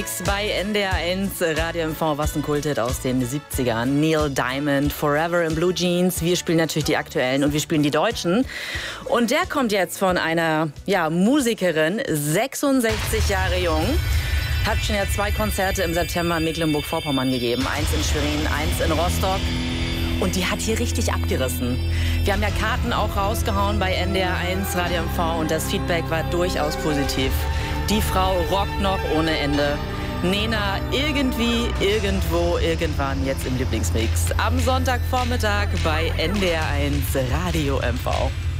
Bei NDR 1 Radio MV, was ein Kulthit aus den 70ern. Neil Diamond, Forever in Blue Jeans. Wir spielen natürlich die aktuellen und wir spielen die deutschen. Und der kommt jetzt von einer Musikerin, 66 Jahre jung. Hat schon 2 Konzerte im September in Mecklenburg-Vorpommern gegeben. Eins in Schwerin, eins in Rostock. Und die hat hier richtig abgerissen. Wir haben Karten auch rausgehauen bei NDR 1 Radio MV und das Feedback war durchaus positiv. Die Frau rockt noch ohne Ende. Nena irgendwie, irgendwo, irgendwann jetzt im Lieblingsmix. Am Sonntagvormittag bei NDR 1 Radio MV.